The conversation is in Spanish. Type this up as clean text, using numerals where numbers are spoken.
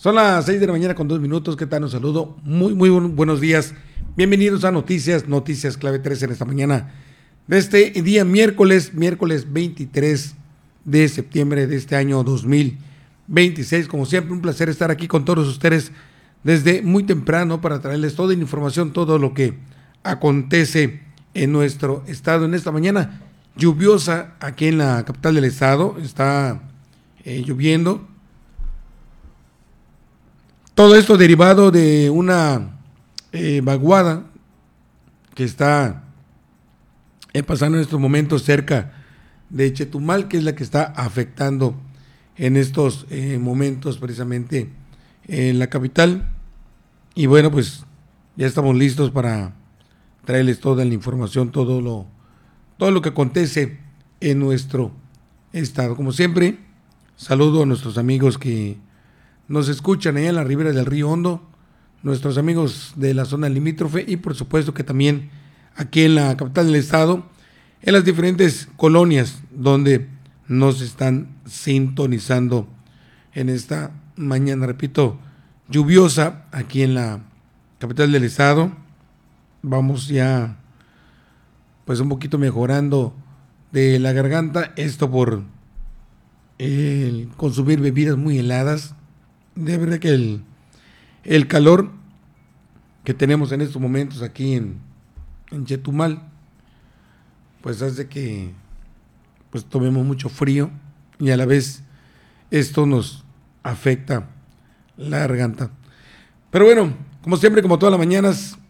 Son las 6 de la mañana con 2 minutos. ¿Qué tal? Un saludo. Buenos días. Bienvenidos a Noticias Clave 3 en esta mañana de este día miércoles 23 de septiembre de este año 2026. Como siempre, un placer estar aquí con todos ustedes desde muy temprano para traerles toda la información, todo lo que acontece en nuestro estado en esta mañana lluviosa aquí en la capital del estado. Está lloviendo. Todo esto derivado de una vaguada que está pasando en estos momentos cerca de Chetumal, que es la que está afectando en estos momentos precisamente en la capital. Y bueno, pues ya estamos listos para traerles toda la información, todo lo que acontece en nuestro estado. Como siempre, saludo a nuestros amigos que nos escuchan allá en la ribera del Río Hondo, nuestros amigos de la zona limítrofe y por supuesto que también aquí en la capital del estado, en las diferentes colonias donde nos están sintonizando en esta mañana, repito, lluviosa aquí en la capital del estado. Vamos ya pues un poquito mejorando de la garganta, esto por el consumir bebidas muy heladas. De verdad que el calor que tenemos en estos momentos aquí en Chetumal, pues hace que pues tomemos mucho frío y a la vez esto nos afecta la garganta. Pero bueno, como siempre, como todas las mañanas,